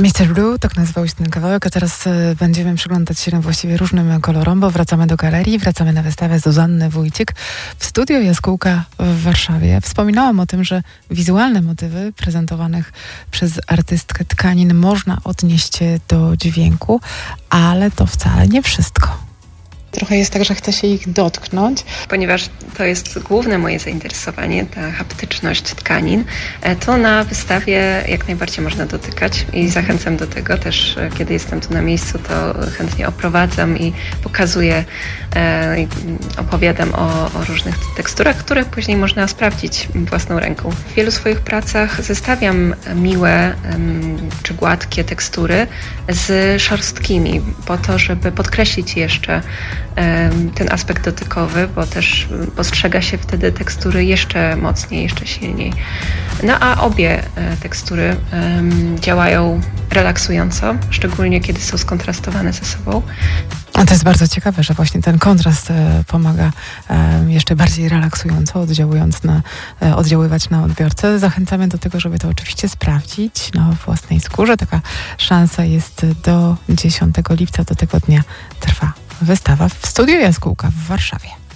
Mr. Blue, tak nazywał się ten kawałek, a teraz będziemy przyglądać się właściwie różnym kolorom, bo wracamy do galerii, wracamy na wystawę Zuzanny Wójcik w Studio Jaskółka w Warszawie. Wspominałam o tym, że wizualne motywy prezentowanych przez artystkę tkanin można odnieść do dźwięku, ale to wcale nie wszystko. Trochę jest tak, że chce się ich dotknąć. Ponieważ to jest główne moje zainteresowanie, ta haptyczność tkanin, to na wystawie jak najbardziej można dotykać i zachęcam do tego też, kiedy jestem tu na miejscu, to chętnie oprowadzam i pokazuję, opowiadam o różnych teksturach, które później można sprawdzić własną ręką. W wielu swoich pracach zestawiam miłe czy gładkie tekstury z szorstkimi, po to, żeby podkreślić jeszcze ten aspekt dotykowy, bo też postrzega się wtedy tekstury jeszcze mocniej, jeszcze silniej. No a obie tekstury działają relaksująco, szczególnie kiedy są skontrastowane ze sobą. A to jest bardzo ciekawe, że właśnie ten kontrast pomaga jeszcze bardziej relaksująco, oddziaływać na odbiorcę. Zachęcamy do tego, żeby to oczywiście sprawdzić na własnej skórze. Taka szansa jest do 10 lipca, do tego dnia trwa wystawa w Studio Jaskółka w Warszawie.